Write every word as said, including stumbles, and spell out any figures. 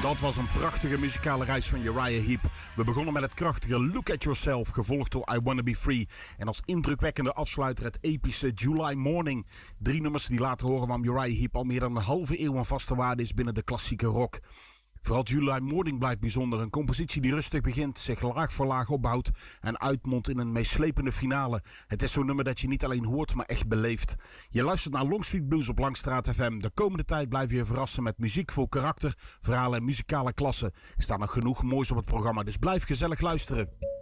Dat was een prachtige muzikale reis van Uriah Heep. We begonnen met het krachtige Look at Yourself, gevolgd door I Wanna Be Free. En als indrukwekkende afsluiter het epische July Morning. Drie nummers die laten horen waarom Uriah Heep al meer dan een halve eeuw een vaste waarde is binnen de klassieke rock. Vooral July Morning blijft bijzonder. Een compositie die rustig begint, zich laag voor laag opbouwt en uitmondt in een meeslepende finale. Het is zo'n nummer dat je niet alleen hoort, maar echt beleeft. Je luistert naar Longstreet Blues op Langstraat F M. De komende tijd blijf je verrassen met muziek vol karakter, verhalen en muzikale klassen. Er staan nog genoeg moois op het programma, dus blijf gezellig luisteren.